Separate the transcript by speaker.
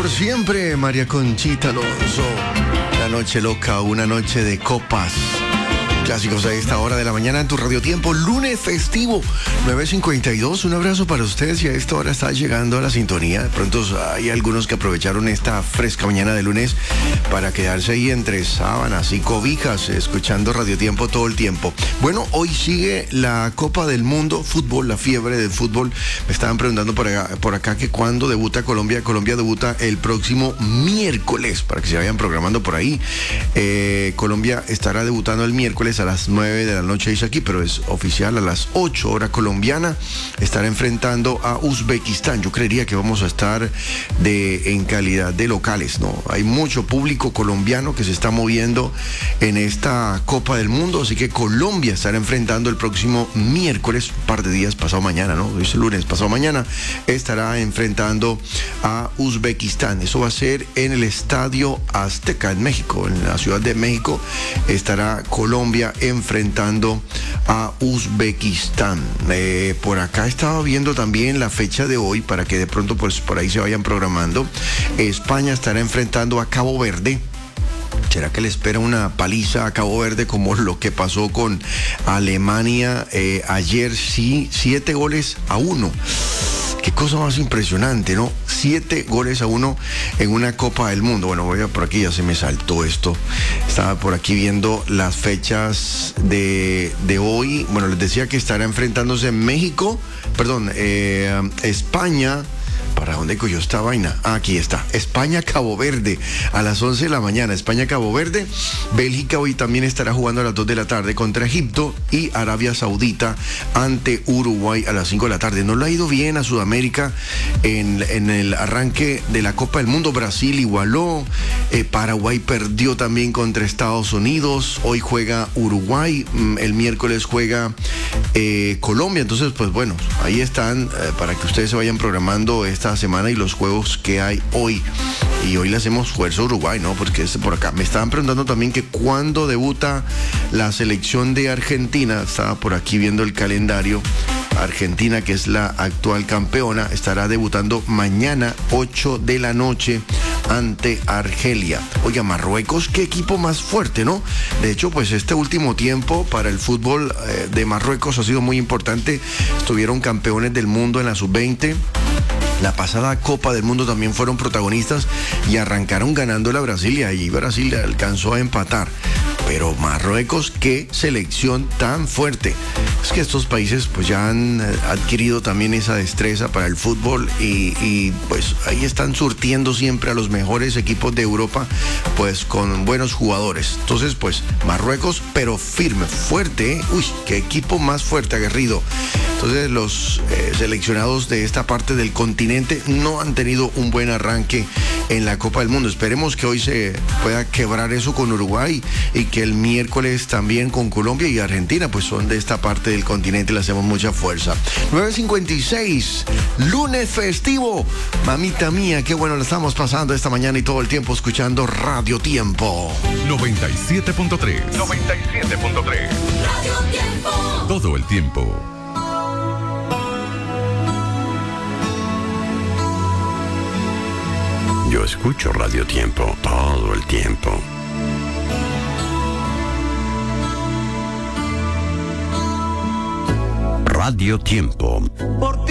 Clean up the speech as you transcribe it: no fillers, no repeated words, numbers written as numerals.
Speaker 1: por siempre, María Conchita Alonso. La noche loca, una noche de copas. Clásicos a esta hora de la mañana en tu Radio Tiempo, lunes festivo, 9:52. Un abrazo para ustedes y a esta hora está llegando a la sintonía. De pronto hay algunos que aprovecharon esta fresca mañana de lunes para quedarse ahí entre sábanas y cobijas, escuchando Radio Tiempo todo el tiempo. Bueno, hoy sigue la Copa del Mundo, fútbol, la fiebre del fútbol. Me estaban preguntando por acá que cuándo debuta Colombia. Colombia debuta el próximo miércoles, para que se vayan programando por ahí. Colombia estará debutando el miércoles a las 9 de la noche, dice aquí, pero es oficial, a las 8 hora colombiana. Estará enfrentando a Uzbekistán. Yo creería que vamos a estar en calidad de locales, ¿no? Hay mucho público colombiano que se está moviendo en esta Copa del Mundo, así que Colombia estará enfrentando el próximo miércoles, un par de días, pasado mañana, ¿no? Hoy es el lunes, pasado mañana, estará enfrentando a Uzbekistán. Eso va a ser en el Estadio Azteca, en México, en la Ciudad de México. Estará Colombia enfrentando a Uzbekistán. Por acá estaba viendo también la fecha de hoy para que de pronto pues por ahí se vayan programando. España estará enfrentando a Cabo Verde. ¿Será que le espera una paliza a Cabo Verde como lo que pasó con Alemania ayer? Sí, 7-1. Qué cosa más impresionante, ¿no? 7-1 en una Copa del Mundo. Bueno, voy a por aquí, ya se me saltó esto. Estaba por aquí viendo las fechas de hoy. Bueno, les decía que estará enfrentándose España. ¿Para dónde cogió esta vaina? Aquí está. España-Cabo Verde a las 11 de la mañana. España-Cabo Verde. Bélgica hoy también estará jugando a las 2 de la tarde contra Egipto, y Arabia Saudita ante Uruguay a las 5 de la tarde. No le ha ido bien a Sudamérica en el arranque de la Copa del Mundo. Brasil igualó. Paraguay perdió también contra Estados Unidos. Hoy juega Uruguay. El miércoles juega Colombia. Entonces, pues bueno, ahí están para que ustedes se vayan programando esta semana y los juegos que hay hoy. Y hoy le hacemos fuerza a Uruguay, ¿no? Porque por acá. Me estaban preguntando también que cuándo debuta la selección de Argentina. Estaba por aquí viendo el calendario. Argentina, que es la actual campeona, estará debutando mañana 8 de la noche ante Argelia. Oiga, Marruecos, qué equipo más fuerte, ¿no? De hecho, pues este último tiempo para el fútbol de Marruecos ha sido muy importante. Estuvieron campeones del mundo en la sub-20. La pasada Copa del Mundo también fueron protagonistas y arrancaron ganando la Brasil, y allí Brasil alcanzó a empatar. Pero Marruecos, qué selección tan fuerte. Es que estos países pues ya han adquirido también esa destreza para el fútbol y pues ahí están surtiendo siempre a los mejores equipos de Europa pues con buenos jugadores. Entonces pues Marruecos, pero firme, fuerte, ¿eh? Uy, qué equipo más fuerte, aguerrido. Entonces los seleccionados de esta parte del continente no han tenido un buen arranque en la Copa del Mundo. Esperemos que hoy se pueda quebrar eso con Uruguay y que el miércoles también con Colombia y Argentina, pues son de esta parte del continente, le hacemos mucha fuerza. 9:56, lunes festivo. Mamita mía, qué bueno la estamos pasando esta mañana y todo el tiempo escuchando Radio Tiempo.
Speaker 2: 97.3. 97.3.
Speaker 3: Radio Tiempo.
Speaker 2: Todo el tiempo.
Speaker 4: Yo escucho Radio Tiempo todo el tiempo. Radio Tiempo.
Speaker 5: Por ti